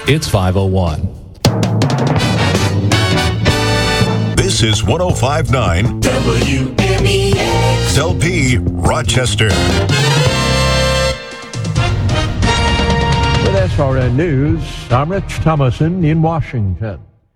It's 5:01. This is 105.9 WMEX LP Rochester. With SRN News, I'm Rich Thomason in Washington.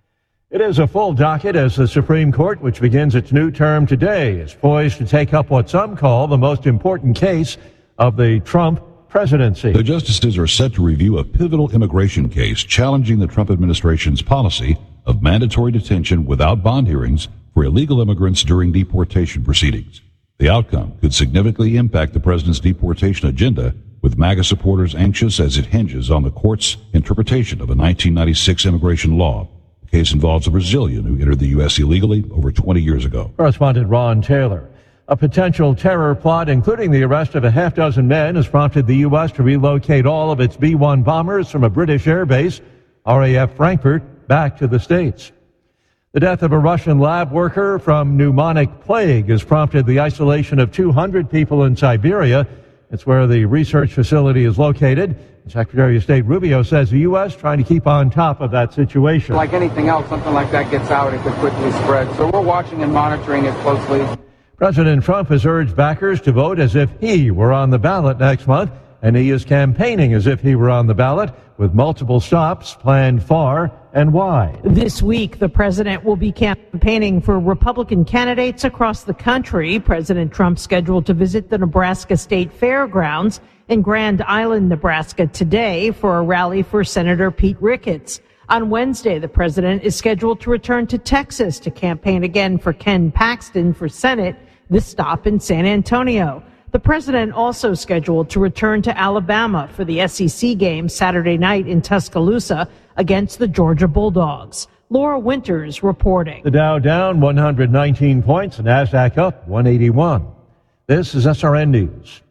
It is a full docket as the Supreme Court, which begins its new term today, is poised to take up what some call the most important case of the Trump presidency. The justices are set to review a pivotal immigration case challenging the Trump administration's policy of mandatory detention without bond hearings for illegal immigrants during deportation proceedings. The outcome could significantly impact the president's deportation agenda, with MAGA supporters anxious as it hinges on the court's interpretation of a 1996 immigration law. The case involves a Brazilian who entered the U.S. illegally over 20 years ago. Correspondent Ron Taylor. A potential terror plot, including the arrest of a half dozen men, has prompted the U.S. to relocate all of its B-1 bombers from a British airbase, RAF Frankfurt, back to the States. The death of a Russian lab worker from pneumonic plague has prompted the isolation of 200 people in Siberia. It's where the research facility is located. Secretary of State Rubio says the U.S. trying to keep on top of that situation. Like anything else, something like that gets out, it could quickly spread. So we're watching and monitoring it closely. President Trump has urged backers to vote as if he were on the ballot next month, and he is campaigning as if he were on the ballot, with multiple stops planned far and wide. This week, the president will be campaigning for Republican candidates across the country. President Trump scheduled to visit the Nebraska State Fairgrounds in Grand Island, Nebraska today for a rally for Senator Pete Ricketts. On Wednesday, the president is scheduled to return to Texas to campaign again for Ken Paxton for Senate, this stop in San Antonio. The president also scheduled to return to Alabama for the SEC game Saturday night in Tuscaloosa against the Georgia Bulldogs. Laura Winters reporting. The Dow down 119 points, the NASDAQ up 181. This is SRN News.